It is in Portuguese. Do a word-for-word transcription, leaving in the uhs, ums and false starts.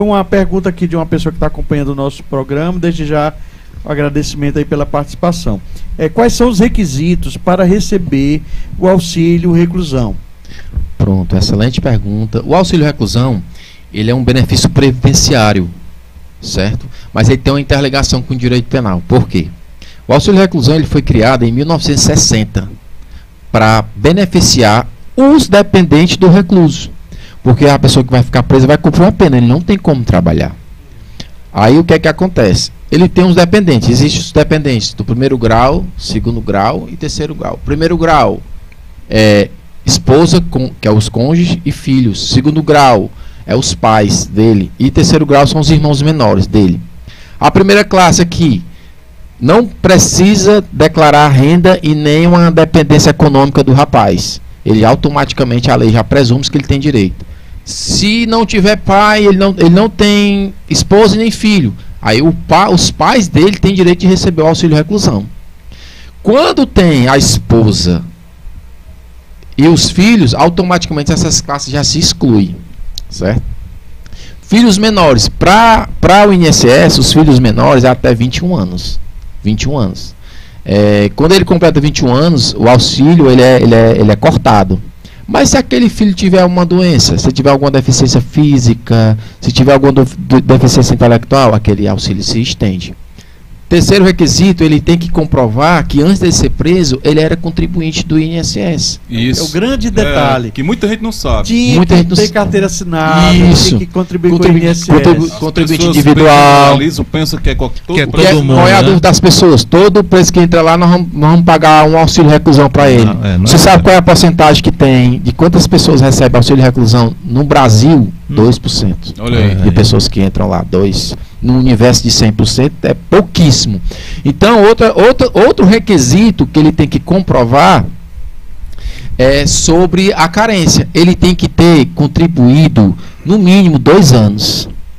Uma pergunta aqui de uma pessoa que está acompanhando o nosso programa, desde já o agradecimento aí pela participação. É, quais são os requisitos para receber o auxílio reclusão? Pronto, excelente pergunta. O auxílio reclusão, ele é um benefício previdenciário, certo? Mas ele tem uma interligação com o direito penal. Por quê? O auxílio reclusão ele foi criado em mil novecentos e sessenta para beneficiar os dependentes do recluso. Porque a pessoa que vai ficar presa vai cumprir uma pena, ele não tem como trabalhar. Aí o que é que acontece? Ele tem uns dependentes, existem os dependentes do primeiro grau, segundo grau e terceiro grau. Primeiro grau é esposa, com, que é os cônjuges e filhos. Segundo grau é os pais dele. E terceiro grau são os irmãos menores dele. A primeira classe aqui não precisa declarar renda e nem uma dependência econômica do rapaz. Ele automaticamente, a lei já presume que ele tem direito. Se não tiver pai, ele não, ele não tem esposa nem filho. Aí o pa, os pais dele têm direito de receber o auxílio reclusão. Quando tem a esposa e os filhos, automaticamente essas classes já se excluem, certo? Filhos menores, para o I N S S, os filhos menores é até vinte e um anos. vinte e um anos. É, quando ele completa vinte e um anos, o auxílio ele é, ele é, ele é cortado. Mas se aquele filho tiver uma doença, se tiver alguma deficiência física, se tiver alguma deficiência intelectual, aquele auxílio se estende. Terceiro requisito, ele tem que comprovar que antes de ser preso, ele era contribuinte do I N S S. Isso. É o grande detalhe. É, que muita gente não sabe. Tinha muita que gente ter não... carteira assinada, Isso. tinha que contribuir Contribu... com o I N S S. Contribu... Contribuinte individual. Pensa que é, todo que é todo é, mundo, qual é a né? dúvida das pessoas? Todo preso que entra lá, nós vamos, nós vamos pagar um auxílio reclusão para ele. Não, é, não Você é. sabe qual é a porcentagem que tem de quantas pessoas recebem auxílio reclusão no Brasil? Hum. dois por cento. Olha aí. De pessoas que entram lá, dois. No universo de cem por cento é pouquíssimo. Então, outra, outra, outro requisito que ele tem que comprovar é sobre a carência. Ele tem que ter contribuído no mínimo dois anos.